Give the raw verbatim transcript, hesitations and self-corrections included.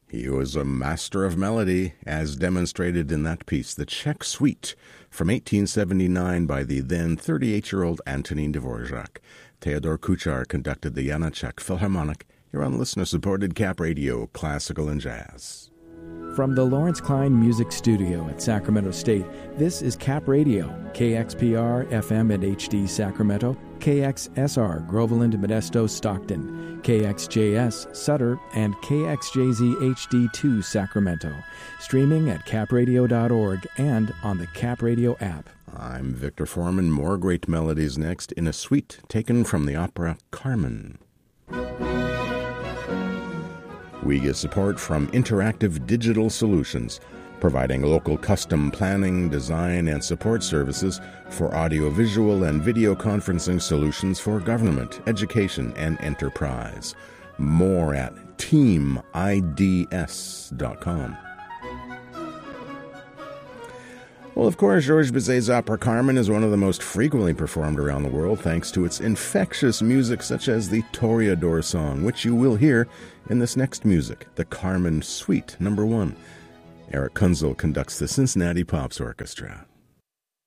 He was a master of melody, as demonstrated in that piece, the Czech Suite, from eighteen seventy-nine by the then thirty-eight-year-old Antonín Dvorak. Theodor Kuchar conducted the Janáček Philharmonic. You're on listener-supported Cap Radio, Classical and Jazz. From the Lawrence Klein Music Studio at Sacramento State, this is Cap Radio, K X P R F M and H D Sacramento, K X S R Groveland, Modesto, Stockton, K X J S Sutter, and K X J Z H D two Sacramento. Streaming at cap radio dot org and on the Cap Radio app. I'm Victor Foreman. More great melodies next in a suite taken from the opera Carmen. We get support from Interactive Digital Solutions, providing local custom planning, design, and support services for audiovisual and video conferencing solutions for government, education, and enterprise. More at team I D S dot com. Well, of course, Georges Bizet's opera Carmen is one of the most frequently performed around the world thanks to its infectious music such as the Toreador song, which you will hear in this next music, the Carmen Suite number one. Eric Kunzel conducts the Cincinnati Pops Orchestra.